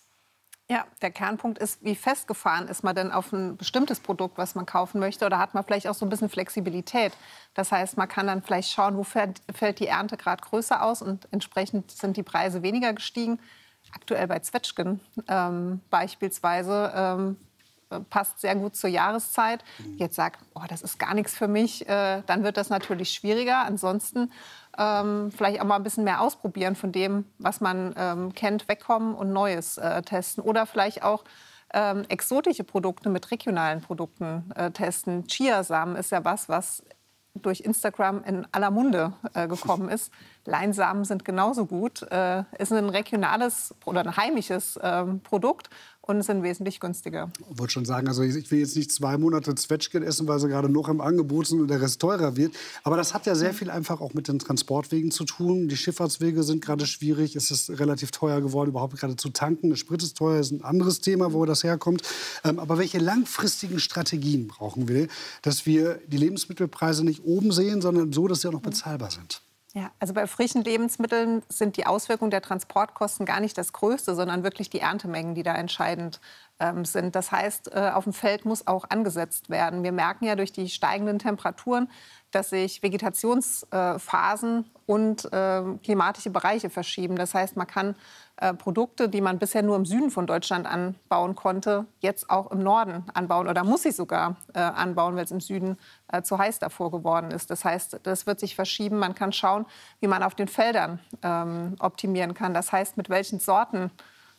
Ja, der Kernpunkt ist, wie festgefahren ist man denn auf ein bestimmtes Produkt, was man kaufen möchte, oder hat man vielleicht auch so ein bisschen Flexibilität. Das heißt, man kann dann vielleicht schauen, wo fällt, fällt die Ernte gerade größer aus und entsprechend sind die Preise weniger gestiegen. Aktuell bei Zwetschgen ähm, beispielsweise ähm, passt sehr gut zur Jahreszeit. Jetzt sagt, oh, das ist gar nichts für mich, äh, dann wird das natürlich schwieriger. Ansonsten ähm, vielleicht auch mal ein bisschen mehr ausprobieren von dem, was man ähm, kennt, wegkommen und Neues äh, testen. Oder vielleicht auch ähm, exotische Produkte mit regionalen Produkten äh, testen. Chiasamen ist ja was, was durch Instagram in aller Munde äh, gekommen ist. Leinsamen sind genauso gut. Äh, ist ein regionales oder ein heimisches äh, Produkt und sind wesentlich günstiger. Ich wollte schon sagen, also ich will jetzt nicht zwei Monate Zwetschgen essen, weil sie gerade noch im Angebot sind und der Rest teurer wird. Aber das hat ja sehr viel einfach auch mit den Transportwegen zu tun. Die Schifffahrtswege sind gerade schwierig. Es ist relativ teuer geworden, überhaupt gerade zu tanken. Der Sprit ist teuer, ist ein anderes Thema, wo das herkommt. Ähm, aber welche langfristigen Strategien brauchen wir, dass wir die Lebensmittelpreise nicht oben sehen, sondern so, dass sie auch noch bezahlbar sind? Ja, also bei frischen Lebensmitteln sind die Auswirkungen der Transportkosten gar nicht das Größte, sondern wirklich die Erntemengen, die da entscheidend ähm, sind. Das heißt, äh, auf dem Feld muss auch angesetzt werden. Wir merken ja durch die steigenden Temperaturen, dass sich Vegetationsphasen äh, und äh, klimatische Bereiche verschieben. Das heißt, man kann äh, Produkte, die man bisher nur im Süden von Deutschland anbauen konnte, jetzt auch im Norden anbauen oder muss sie sogar äh, anbauen, weil es im Süden äh, zu heiß davor geworden ist. Das heißt, das wird sich verschieben. Man kann schauen, wie man auf den Feldern ähm, optimieren kann. Das heißt, mit welchen Sorten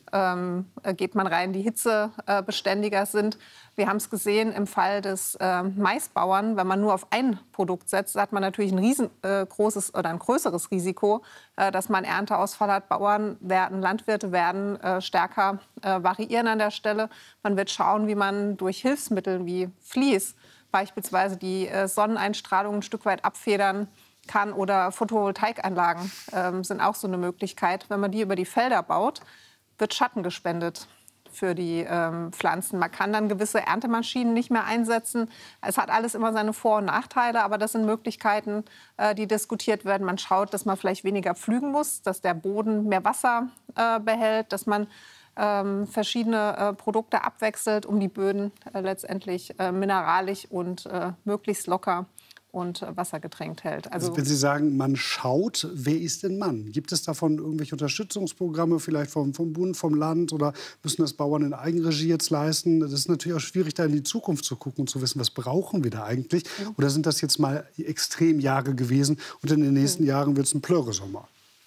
ähm, geht man rein, die hitzebeständiger sind. Wir haben es gesehen im Fall des äh, Maisbauern, wenn man nur auf ein Produkt setzt, hat man natürlich ein riesengroßes äh, oder ein größeres Risiko, äh, dass man Ernteausfall hat. Bauern werden, Landwirte werden äh, stärker äh, variieren an der Stelle. Man wird schauen, wie man durch Hilfsmittel wie Vlies beispielsweise die äh, Sonneneinstrahlung ein Stück weit abfedern kann, oder Photovoltaikanlagen äh, sind auch so eine Möglichkeit. Wenn man die über die Felder baut, wird Schatten gespendet für die ähm, Pflanzen. Man kann dann gewisse Erntemaschinen nicht mehr einsetzen. Es hat alles immer seine Vor- und Nachteile, aber das sind Möglichkeiten, äh, die diskutiert werden. Man schaut, dass man vielleicht weniger pflügen muss, dass der Boden mehr Wasser äh, behält, dass man ähm, verschiedene äh, Produkte abwechselt, um die Böden äh, letztendlich äh, mineralisch und äh, möglichst locker und wassergetränkt hält. Also, wenn Sie sagen, man schaut, wer ist denn Mann? Gibt es davon irgendwelche Unterstützungsprogramme, vielleicht vom, vom Bund, vom Land, oder müssen das Bauern in Eigenregie jetzt leisten? Das ist natürlich auch schwierig, da in die Zukunft zu gucken und zu wissen, was brauchen wir da eigentlich? Oder sind das jetzt mal Extremjahre gewesen und in den nächsten Jahren wird es ein Pleuresommer?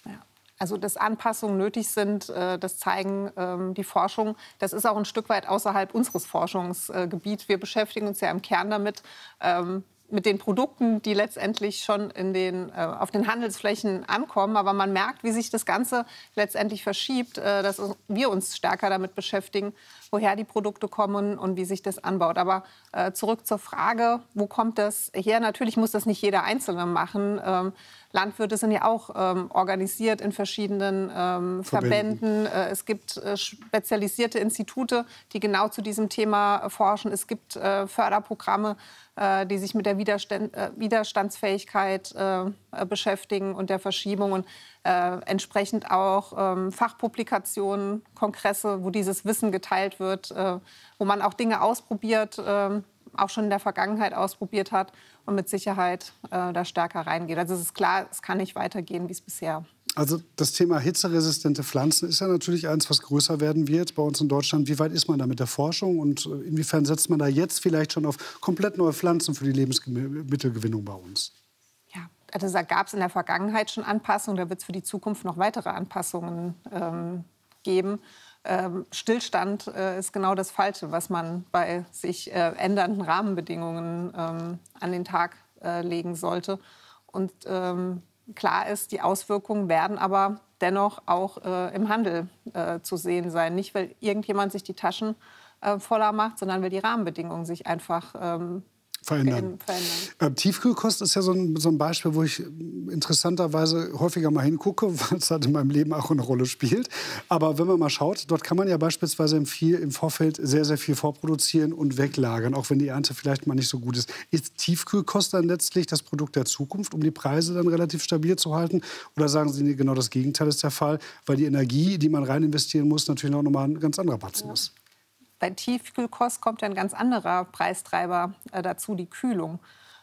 Also, dass Anpassungen nötig sind, das zeigen ähm, die Forschung. Das ist auch ein Stück weit außerhalb unseres Forschungsgebiets. Wir beschäftigen uns ja im Kern damit, ähm, mit den Produkten, die letztendlich schon in den, äh, auf den Handelsflächen ankommen. Aber man merkt, wie sich das Ganze letztendlich verschiebt, äh, dass wir uns stärker damit beschäftigen, woher die Produkte kommen und wie sich das anbaut. Aber äh, zurück zur Frage, wo kommt das her? Natürlich muss das nicht jeder Einzelne machen. Ähm, Landwirte sind ja auch ähm, organisiert in verschiedenen ähm, Verbänden. Verbänden. Äh, es gibt äh, spezialisierte Institute, die genau zu diesem Thema äh, forschen. Es gibt äh, Förderprogramme, äh, die sich mit der Widerstand, äh, Widerstandsfähigkeit äh, beschäftigen und der Verschiebung. Und äh, entsprechend auch ähm, Fachpublikationen, Kongresse, wo dieses Wissen geteilt wird, äh, wo man auch Dinge ausprobiert, äh, auch schon in der Vergangenheit ausprobiert hat und mit Sicherheit äh, da stärker reingeht. Also es ist klar, es kann nicht weitergehen, wie es bisher. Also das Thema hitzeresistente Pflanzen ist ja natürlich eins, was größer werden wird bei uns in Deutschland. Wie weit ist man da mit der Forschung und inwiefern setzt man da jetzt vielleicht schon auf komplett neue Pflanzen für die Lebensmittelgewinnung bei uns? Ja, also da gab es in der Vergangenheit schon Anpassungen. Da wird es für die Zukunft noch weitere Anpassungen ähm, geben. Ähm, Stillstand äh, ist genau das Falsche, was man bei sich äh, ändernden Rahmenbedingungen ähm, an den Tag äh, legen sollte. Und ähm, klar ist, die Auswirkungen werden aber dennoch auch äh, im Handel äh, zu sehen sein. Nicht, weil irgendjemand sich die Taschen äh, voller macht, sondern weil die Rahmenbedingungen sich einfach ähm, verändern. verändern. Äh, Tiefkühlkost ist ja so ein, so ein Beispiel, wo ich interessanterweise häufiger mal hingucke, weil es halt in meinem Leben auch eine Rolle spielt. Aber wenn man mal schaut, dort kann man ja beispielsweise im, viel, im Vorfeld sehr, sehr viel vorproduzieren und weglagern, auch wenn die Ernte vielleicht mal nicht so gut ist. Ist Tiefkühlkost dann letztlich das Produkt der Zukunft, um die Preise dann relativ stabil zu halten? Oder sagen Sie, nee, genau das Gegenteil ist der Fall, weil die Energie, die man rein investieren muss, natürlich auch nochmal ein ganz anderer Batzen ist? Bei Tiefkühlkost kommt ja ein ganz anderer Preistreiber äh, dazu, die Kühlung.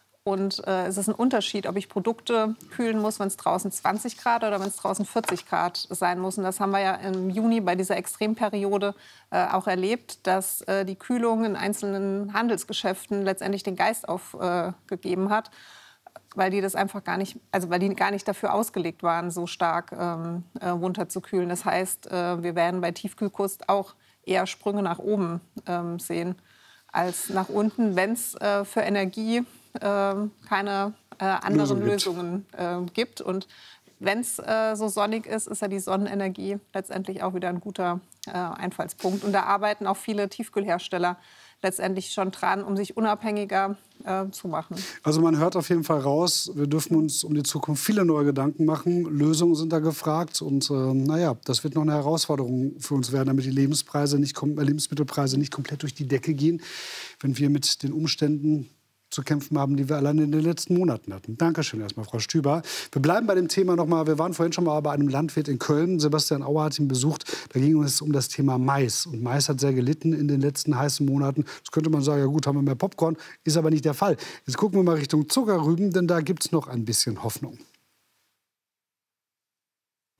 Und äh, es ist ein Unterschied, ob ich Produkte kühlen muss, wenn es draußen zwanzig Grad oder wenn es draußen vierzig Grad sein muss. Und das haben wir ja im Juni bei dieser Extremperiode äh, auch erlebt, dass äh, die Kühlung in einzelnen Handelsgeschäften letztendlich den Geist aufgegeben äh, hat, weil die das einfach gar nicht, also weil die gar nicht dafür ausgelegt waren, so stark ähm, äh, runterzukühlen. Das heißt, äh, wir werden bei Tiefkühlkost auch eher Sprünge nach oben ähm, sehen als nach unten, wenn es äh, für Energie äh, keine äh, anderen Lösung Lösungen äh, gibt. Und wenn es äh, so sonnig ist, ist ja die Sonnenenergie letztendlich auch wieder ein guter äh, Einfallspunkt. Und da arbeiten auch viele Tiefkühlhersteller letztendlich schon dran, um sich unabhängiger äh, zu machen. Also man hört auf jeden Fall raus, wir dürfen uns um die Zukunft viele neue Gedanken machen. Lösungen sind da gefragt und äh, naja, das wird noch eine Herausforderung für uns werden, damit die Lebenspreise nicht, Lebensmittelpreise nicht komplett durch die Decke gehen, wenn wir mit den Umständen zu kämpfen haben, die wir allein in den letzten Monaten hatten. Dankeschön erstmal, Frau Stüber. Wir bleiben bei dem Thema noch mal. Wir waren vorhin schon mal bei einem Landwirt in Köln. Sebastian Auer hat ihn besucht. Da ging es um das Thema Mais. Und Mais hat sehr gelitten in den letzten heißen Monaten. Jetzt könnte man sagen, ja gut, haben wir mehr Popcorn. Ist aber nicht der Fall. Jetzt gucken wir mal Richtung Zuckerrüben, denn da gibt es noch ein bisschen Hoffnung.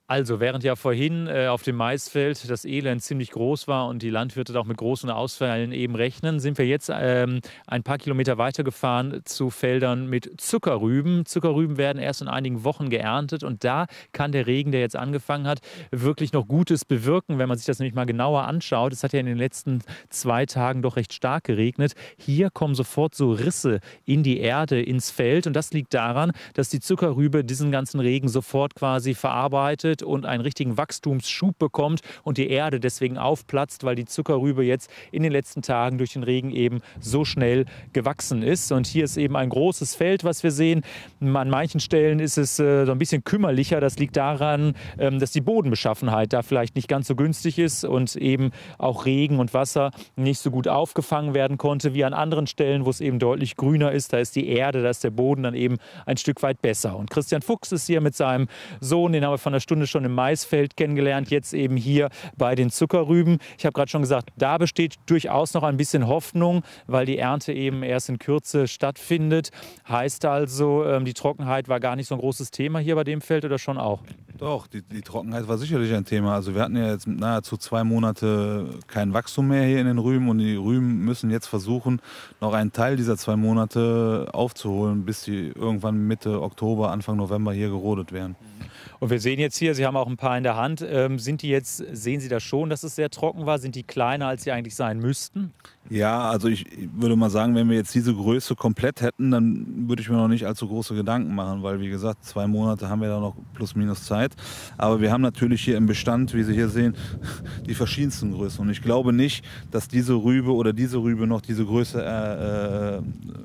Also, während ja vorhin äh, auf dem Maisfeld das Elend ziemlich groß war und die Landwirte auch mit großen Ausfällen eben rechnen, sind wir jetzt ähm, ein paar Kilometer weiter gefahren zu Feldern mit Zuckerrüben. Zuckerrüben werden erst in einigen Wochen geerntet und da kann der Regen, der jetzt angefangen hat, wirklich noch Gutes bewirken, wenn man sich das nämlich mal genauer anschaut. Es hat ja in den letzten zwei Tagen doch recht stark geregnet. Hier kommen sofort so Risse in die Erde, ins Feld und das liegt daran, dass die Zuckerrübe diesen ganzen Regen sofort quasi verarbeitet und einen richtigen Wachstumsschub bekommt und die Erde deswegen aufplatzt, weil die Zuckerrübe jetzt in den letzten Tagen durch den Regen eben so schnell gewachsen ist. Und hier ist eben ein großes Feld, was wir sehen. An manchen Stellen ist es äh, so ein bisschen kümmerlicher. Das liegt daran, ähm, dass die Bodenbeschaffenheit da vielleicht nicht ganz so günstig ist und eben auch Regen und Wasser nicht so gut aufgefangen werden konnte wie an anderen Stellen, wo es eben deutlich grüner ist. Da ist die Erde, da ist der Boden dann eben ein Stück weit besser. Und Christian Fuchs ist hier mit seinem Sohn, den haben wir von einer Stunde schon im Maisfeld kennengelernt, jetzt eben hier bei den Zuckerrüben. Ich habe gerade schon gesagt, da besteht durchaus noch ein bisschen Hoffnung, weil die Ernte eben erst in Kürze stattfindet. Heißt also, die Trockenheit war gar nicht so ein großes Thema hier bei dem Feld oder schon auch? Doch, die, die Trockenheit war sicherlich ein Thema. Also wir hatten ja jetzt nahezu zwei Monate kein Wachstum mehr hier in den Rüben und die Rüben müssen jetzt versuchen, noch einen Teil dieser zwei Monate aufzuholen, bis sie irgendwann Mitte Oktober, Anfang November hier gerodet werden. Und wir sehen jetzt hier, Sie haben auch ein paar in der Hand. Ähm, sind die jetzt, sehen Sie das schon, dass es sehr trocken war? Sind die kleiner, als sie eigentlich sein müssten? Ja, also ich würde mal sagen, wenn wir jetzt diese Größe komplett hätten, dann würde ich mir noch nicht allzu große Gedanken machen, weil wie gesagt, zwei Monate haben wir da noch plus minus Zeit. Aber wir haben natürlich hier im Bestand, wie Sie hier sehen, die verschiedensten Größen. Und ich glaube nicht, dass diese Rübe oder diese Rübe noch diese Größe äh,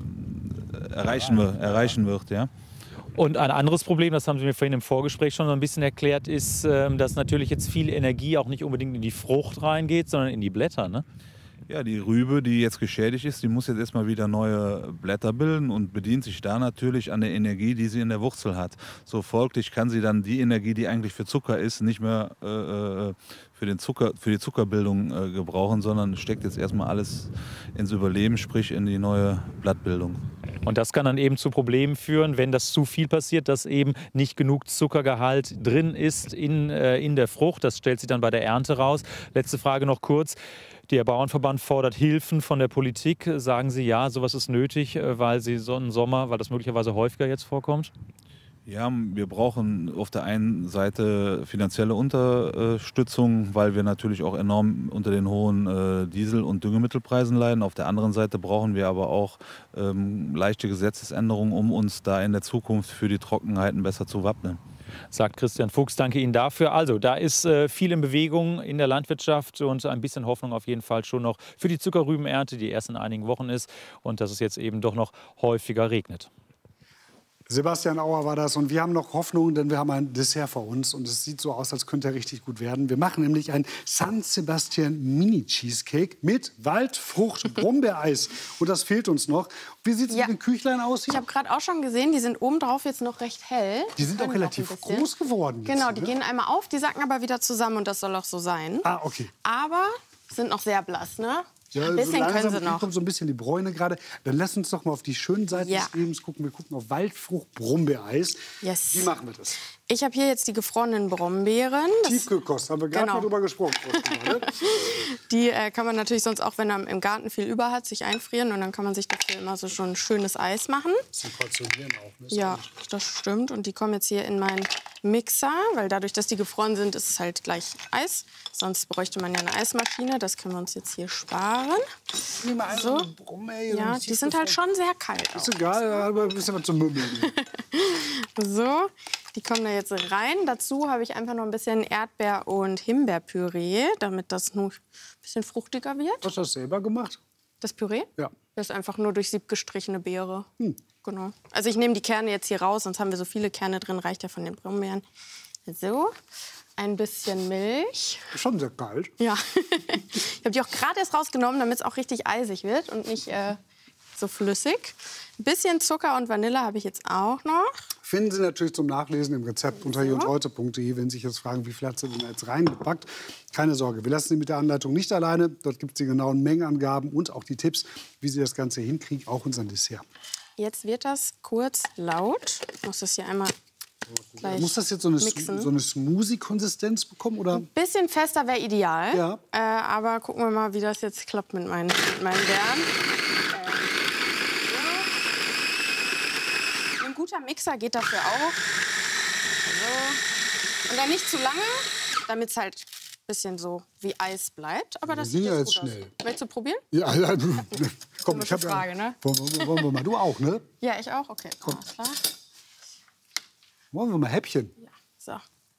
äh, erreichen, erreichen wird. Ja. Und ein anderes Problem, das haben Sie mir vorhin im Vorgespräch schon so ein bisschen erklärt, ist, dass natürlich jetzt viel Energie auch nicht unbedingt in die Frucht reingeht, sondern in die Blätter, ne? Ja, die Rübe, die jetzt geschädigt ist, die muss jetzt erstmal wieder neue Blätter bilden und bedient sich da natürlich an der Energie, die sie in der Wurzel hat. So folglich kann sie dann die Energie, die eigentlich für Zucker ist, nicht mehr äh, für, den Zucker, für die Zuckerbildung äh, gebrauchen, sondern steckt jetzt erstmal alles ins Überleben, sprich in die neue Blattbildung. Und das kann dann eben zu Problemen führen, wenn das zu viel passiert, dass eben nicht genug Zuckergehalt drin ist in, äh, in der Frucht. Das stellt sich dann bei der Ernte raus. Letzte Frage noch kurz. Der Bauernverband fordert Hilfen von der Politik. Sagen Sie ja, sowas ist nötig, weil Sie so einen Sommer, weil das möglicherweise häufiger jetzt vorkommt? Ja, wir brauchen auf der einen Seite finanzielle Unterstützung, weil wir natürlich auch enorm unter den hohen äh, Diesel- und Düngemittelpreisen leiden. Auf der anderen Seite brauchen wir aber auch ähm, leichte Gesetzesänderungen, um uns da in der Zukunft für die Trockenheiten besser zu wappnen. Sagt Christian Fuchs. Danke Ihnen dafür. Also, da ist äh, viel in Bewegung in der Landwirtschaft und ein bisschen Hoffnung auf jeden Fall schon noch für die Zuckerrübenernte, die erst in einigen Wochen ist und dass es jetzt eben doch noch häufiger regnet. Sebastian Auer war das und wir haben noch Hoffnung, denn wir haben ein Dessert vor uns und es sieht so aus, als könnte er richtig gut werden. Wir machen nämlich ein San Sebastian Mini Cheesecake mit Waldfrucht-Brombeereis und das fehlt uns noch. Wie sieht es ja. mit den Küchlein aus hier? Ich habe gerade auch schon gesehen, die sind oben drauf jetzt noch recht hell. Die sind auch relativ groß geworden. Jetzt, genau, die ne? gehen einmal auf, die sacken aber wieder zusammen und das soll auch so sein. Ah, okay. Aber sind noch sehr blass, ne? Ja, ein bisschen so können sie noch. kommt so ein bisschen die Bräune gerade. Dann lass uns doch mal auf die schönen Seiten ja. des Lebens gucken. Wir gucken auf Waldfrucht-Brombeereis. Yes. Wie machen wir das? Ich habe hier jetzt die gefrorenen Brombeeren. Tiefkühlkost, haben wir gerade genau. drüber gesprochen. Die äh, kann man natürlich sonst auch, wenn er im Garten viel über hat, sich einfrieren. Und dann kann man sich dafür immer so schon ein schönes Eis machen. Sie portionieren auch. Ne? Ja, das stimmt. Und die kommen jetzt hier in meinen Mixer. Weil dadurch, dass die gefroren sind, ist es halt gleich Eis. Sonst bräuchte man ja eine Eismaschine. Das können wir uns jetzt hier sparen. So. Ja, die sind halt schon sehr kalt. Ist egal, aber ein bisschen was zum Mümmeln. So, die kommen da jetzt rein. Dazu habe ich einfach noch ein bisschen Erdbeer- und Himbeerpüree, damit das nur ein bisschen fruchtiger wird. Hast du das selber gemacht? Das Püree? Ja. Das ist einfach nur durch Sieb gestrichene Beere. Hm. Genau. Also ich nehme die Kerne jetzt hier raus, sonst haben wir so viele Kerne drin, reicht ja von den Brombeeren. So, ein bisschen Milch. Schon sehr kalt. Ja. Ich habe die auch gerade erst rausgenommen, damit es auch richtig eisig wird und nicht äh, so flüssig. Ein bisschen Zucker und Vanille habe ich jetzt auch noch. Finden Sie natürlich zum Nachlesen im Rezept unter hier und heute punkt de, wenn Sie sich jetzt fragen, wie viel hat sie denn jetzt reingepackt. Keine Sorge, wir lassen Sie mit der Anleitung nicht alleine. Dort gibt es die genauen Mengenangaben und auch die Tipps, wie Sie das Ganze hinkriegen, auch unser Dessert. Jetzt wird das kurz laut. Ich muss das hier einmal gleich Muss das jetzt so eine, mixen. so eine Smoothie-Konsistenz bekommen? Oder? Ein bisschen fester wäre ideal. Ja. Äh, aber gucken wir mal, wie das jetzt klappt mit meinen, mit meinen Beeren. Äh, so. Ein guter Mixer geht dafür auch. So. Und dann nicht zu lange, damit es halt ein bisschen so wie Eis bleibt. Aber das Wir sind sieht ja jetzt jetzt gut schnell. aus. Willst du probieren? Ja, ja. Komm, ich eine habe Frage, ja. ne? Wollen, wollen wir mal? Du auch, ne? Ja, ich auch. Okay, alles klar. Wollen wir mal Häppchen? So.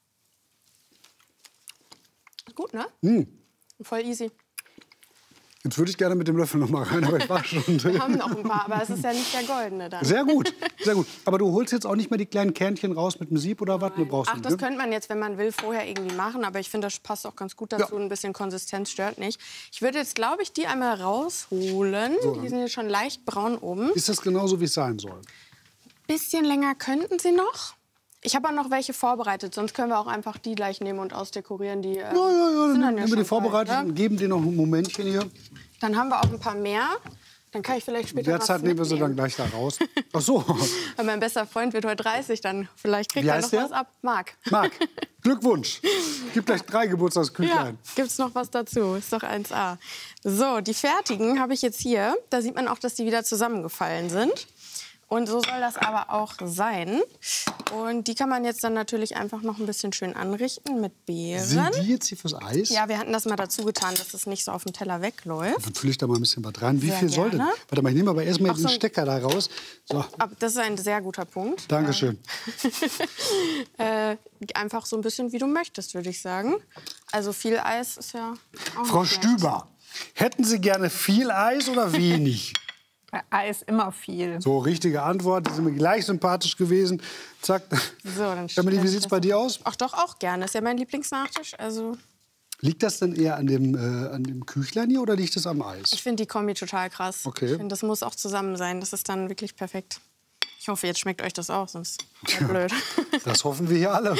Gut, ne? Hm. Voll easy. Jetzt würde ich gerne mit dem Löffel noch mal rein, aber ich war schon. Wir haben noch ein paar, aber es ist ja nicht der goldene dann. Sehr gut, sehr gut. Aber du holst jetzt auch nicht mehr die kleinen Kernchen raus mit dem Sieb oder was? Du brauchst Ach, nicht, das ne? könnte man jetzt, wenn man will, vorher irgendwie machen. Aber ich finde, das passt auch ganz gut dazu. Ja. Ein bisschen Konsistenz stört nicht. Ich würde jetzt, glaube ich, die einmal rausholen. So, die sind jetzt schon leicht braun oben. Ist das genauso, wie es sein soll? Bisschen länger könnten sie noch. Ich habe auch noch welche vorbereitet. Sonst können wir auch einfach die gleich nehmen und ausdekorieren. Die, äh, Ja, ja, ja. sind Dann dann ja nehmen wir die schon vorbereitet bald, ne? und geben dir noch ein Momentchen hier. Dann haben wir auch ein paar mehr. Dann kann ich vielleicht später was Derzeit nehmen wir sie dann mitnehmen. gleich da raus. Ach so. Weil mein bester Freund wird heute dreißig, dann vielleicht kriegt Wie er heißt noch der? was ab. Marc. Marc, Glückwunsch. Gib gleich drei Ja, Geburtstagsküchlein. gibt's noch was dazu? Ist doch eins A. So, die fertigen habe ich jetzt hier. Da sieht man auch, dass die wieder zusammengefallen sind. Und so soll das aber auch sein. Und die kann man jetzt dann natürlich einfach noch ein bisschen schön anrichten mit Beeren. Sind die jetzt hier fürs Eis? Ja, wir hatten das mal dazu getan, dass es nicht so auf dem Teller wegläuft. Dann fülle ich da mal ein bisschen was rein. Wie Sehr viel soll denn? gerne. Warte mal, ich nehme aber erstmal Ach den so. Stecker da raus. So, Aber das ist ein sehr guter Punkt. Dankeschön. Äh, einfach so ein bisschen, wie du möchtest, würde ich sagen. Also viel Eis ist ja auch Frau nicht schlecht. Stüber, hätten Sie gerne viel Eis oder wenig? Bei Eis immer viel. So, richtige Antwort. Die sind mir gleich sympathisch gewesen. Zack. So, dann Emily, wie sieht es bei dir aus? Ach doch, auch gerne. Ist ja mein Lieblingsnachtisch. Also Liegt das denn eher an dem, äh, an dem Küchlein hier oder liegt es am Eis? ich finde die Kombi total krass. Okay. Ich finde, das muss auch zusammen sein. Das ist dann wirklich perfekt. Ich hoffe, jetzt schmeckt euch das auch, sonst wäre blöd. Das hoffen wir hier alle.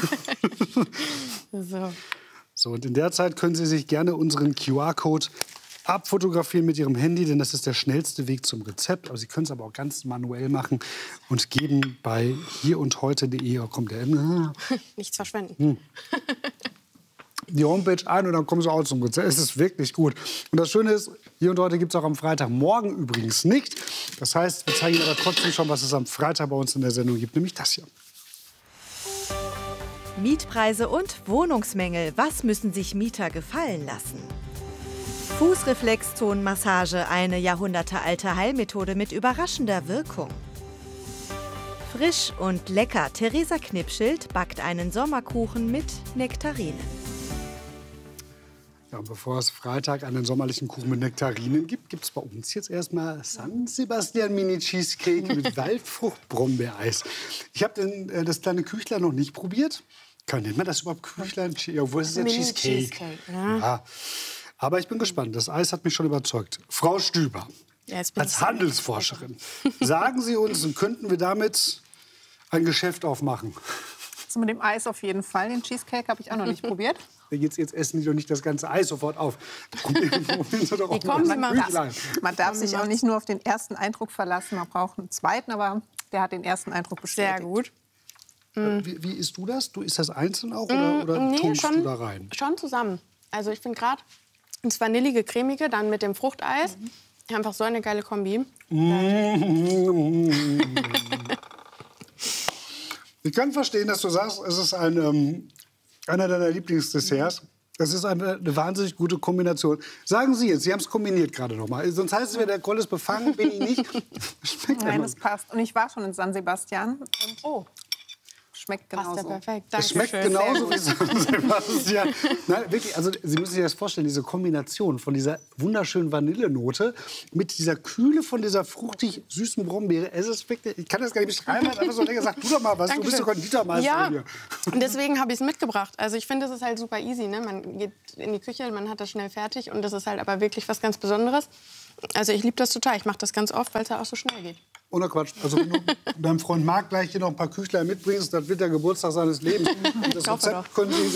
So. So, und in der Zeit können Sie sich gerne unseren Q R-Code abfotografieren mit Ihrem Handy, denn das ist der schnellste Weg zum Rezept. Aber Sie können es aber auch ganz manuell machen und geben bei hier und heute punkt de, oh, kommt der, Nichts verschwenden. Hm. die Homepage ein und dann kommen Sie auch zum Rezept. Es ist wirklich gut. Und das Schöne ist, hier und heute gibt es auch am Freitag, morgen übrigens nicht. Das heißt, wir zeigen Ihnen aber trotzdem schon, was es am Freitag bei uns in der Sendung gibt, nämlich das hier. Mietpreise und Wohnungsmängel. Was müssen sich Mieter gefallen lassen? Fußreflexzonenmassage, eine jahrhundertealte Heilmethode mit überraschender Wirkung. Frisch und lecker. Theresa Knipschild backt einen Sommerkuchen mit Nektarinen. Ja, und bevor es Freitag einen sommerlichen Kuchen mit Nektarinen gibt, gibt es bei uns jetzt erstmal San Sebastian Mini Cheesecake mit Waldfrucht-Brombeereis. Ich habe äh, das kleine Küchlein noch nicht probiert. Kann nennt man das überhaupt Küchlein? Ja, wo ist es ja Mini Cheesecake? Cheesecake, ja. Ja. Aber ich bin gespannt. Das Eis hat mich schon überzeugt. Frau Stüber, Ja, jetzt bin ich als so- Handelsforscherin, sagen Sie uns, könnten wir damit ein Geschäft aufmachen? Also mit dem Eis auf jeden Fall. Den Cheesecake habe ich auch noch nicht probiert. Jetzt, jetzt essen die doch nicht das ganze Eis sofort auf. Probieren Sie doch auch mal man, das darf, Küchlein. man darf sich auch nicht nur auf den ersten Eindruck verlassen. Man braucht einen zweiten, aber der hat den ersten Eindruck bestätigt. Sehr gut. Wie, wie isst du das? Du isst das einzeln auch oder, oder Mm, nee, tunkst schon, du da rein? schon zusammen. Also ich finde gerade das vanillige, cremige, dann mit dem Fruchteis. Einfach so eine geile Kombi. Ich kann verstehen, dass du sagst, es ist ein, ähm, einer deiner Lieblingsdesserts. Das ist eine, eine wahnsinnig gute Kombination. Sagen Sie jetzt, Sie haben es kombiniert gerade noch mal. Sonst heißt es wieder, der Groll ist befangen, bin ich nicht. Schmeckt Nein, einfach. das passt. Und ich war schon in San Sebastian. Und oh. Schmeckt Passt genauso. ja perfekt. Es Danke schmeckt schön. genauso wie Sehr gut. San Sebastian. Nein, wirklich, also Sie müssen sich das vorstellen, diese Kombination von dieser wunderschönen Vanillenote mit dieser Kühle von dieser fruchtig süßen Brombeere. Es ist wirklich, ich kann das gar nicht beschreiben, einfach so lecker. Sag du doch mal was, du bist Dankeschön. doch Konditormeisterin Ja, hier. und deswegen habe ich es mitgebracht. Also ich finde, es ist halt super easy. Ne? Man geht in die Küche, man hat das schnell fertig und das ist halt aber wirklich was ganz Besonderes. Also ich liebe das total. Ich mache das ganz oft, weil es ja auch so schnell geht. Ohne Quatsch. Also wenn du deinem Freund Marc gleich hier noch ein paar Küchlein mitbringst, das wird der Geburtstag seines Lebens. Und das Ich hoffe Rezept können Sie